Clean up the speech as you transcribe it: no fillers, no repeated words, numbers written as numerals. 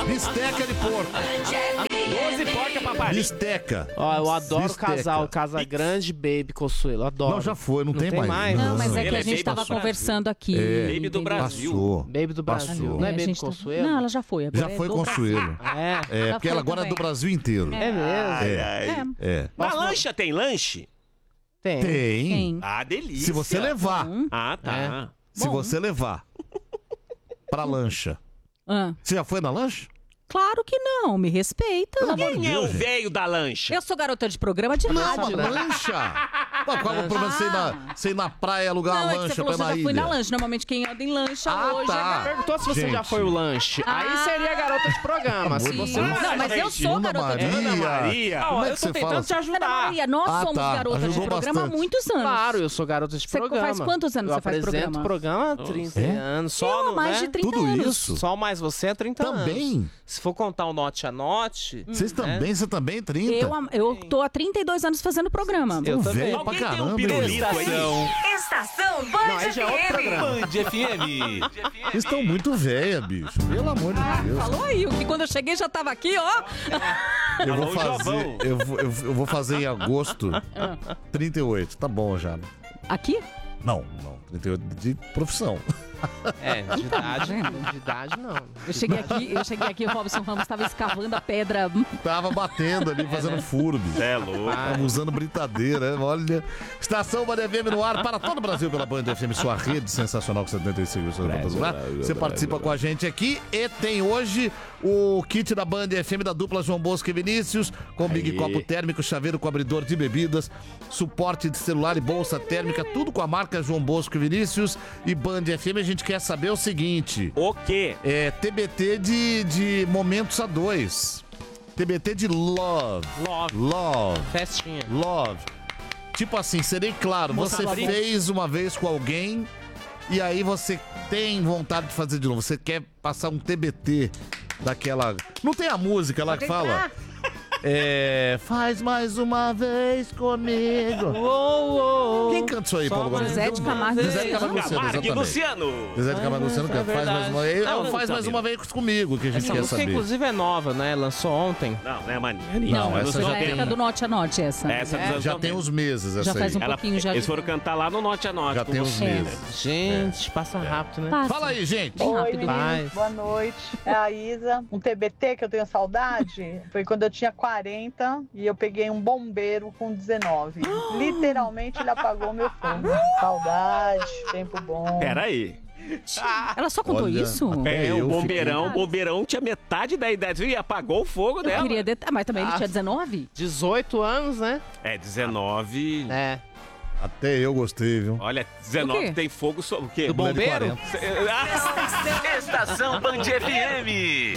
Bisteca de porco. 12 porca pra Paris. Bisteca. Ó, eu adoro o Bisteca. casal Casagrande Baby Consuelo. Adoro. Não, já foi, não tem mais. Não, mas é Ele que é a gente Baby tava do conversando aqui. Baby do entendeu? Brasil. Passou. Baby do Brasil. Passou. Não é a Baby gente tá- Consuelo? Não, ela já foi. Agora Já é foi do Consuelo. É. É, Já porque foi ela agora é também. do Brasil inteiro. É mesmo. É. É. Na lancha tem lanche? Tem. Tem. Tem. Ah, delícia. Se você levar. Ah, tá. Se você levar pra lancha. Ah, Você já foi na lancha? claro que não, me respeita. Quem é o velho da lancha? Eu sou garota de programa de Não, rádio. uma lancha. Não, qual é o problema de você ir na praia alugar Não, uma é que você lancha falou pra que ir eu já na fui ilha? na lancha. Normalmente quem anda em lancha Ah, hoje tá. é... Perguntou se você Gente. já foi o lanche. Aí seria garota de programa. Se Sim. você Não, mas eu sou Ana garota de Maria. programa. Ana Maria. Ó, Como é eu que tô você tentando fala? te Ana ajudar. Maria, nós Ah, somos tá. garotas de Ajudou programa há bastante. muitos anos. Claro, eu sou garota de Você programa. faz quantos anos eu você faz apresento programa? há 30 É? anos. Só, Eu, não mais é? de 30 Tudo anos. isso? Só mais você é 30 Também? anos. Se for contar o note a note... Você também, 30? Eu tô há 32 anos fazendo programa. Eu também. Velho pra Alguém tem um caramba, pirulito aí? Estação Band Não, aí já é outro programa. Band FM. Vocês estão muito velha, bicho. Pelo amor de Deus. Falou aí, o que quando eu cheguei já tava aqui, ó. Eu vou Alô, fazer. Jovão. Eu vou fazer em agosto 38. Tá bom já. Né? Aqui? Não. 38 de profissão. É, de idade não. Eu cheguei aqui, o Robson Ramos tava escavando a pedra. Tava batendo ali, fazendo furo, bicho. É louco. Tava usando britadeira, né? Olha. Estação Band FM no ar para todo o Brasil pela Band FM, sua rede sensacional com 75 lá. Você participa com a gente aqui e tem hoje o kit da Band FM da dupla João Bosco e Vinícius, com Big Copo térmico, chaveiro com abridor de bebidas, suporte de celular e bolsa térmica, tudo com a marca João Bosco e Vinícius e Band FM. A gente quer saber o seguinte: O quê? é TBT de Momentos a dois. TBT de Love. Festinha. Love. Tipo assim, serei claro, você fez uma vez com alguém e aí você tem vontade de fazer de novo. Você quer passar um TBT daquela... Não tem a música lá que fala? Faz mais uma vez comigo. Quem canta isso aí, Paulo Gomes? Zé de Camargo. Zé de Camargo Luciano, Camargo e exatamente. Luciano. Zé de Camargo Luciano canta. Faz mais uma vez. Não, Faz mais uma vez comigo que a gente Essa quer música, saber. inclusive, é nova, né? Lançou ontem. Não é mania. Não, essa dos já anos Na tem. 90. época do Note a Note, essa. Essa dos anos Já 90. tem uns meses essa Já faz aí. um pouquinho já. Eles foram cantar lá no Note a Note. Já com tem uns você. meses. Gente, passa rápido, né? Passa. Fala aí, gente. Bem Oi, rápido. meninos, Paz. boa noite. É a Isa. Um TBT que eu tenho saudade foi quando eu tinha 40 e eu peguei um bombeiro com 19. Literalmente ele apagou meu fogo. Saudade, tempo bom. Peraí. Ela só contou Olha, isso? até eu O bombeirão, fiquei- o bombeirão tinha metade da idade e apagou o fogo Eu dela. queria mas também ele tinha 19? 18 anos, né? É, 19. É. Até eu gostei, viu? Olha, O 19 quê? tem fogo sobre o quê? Do bombeiro? Mulher de 40. Estação Band FM.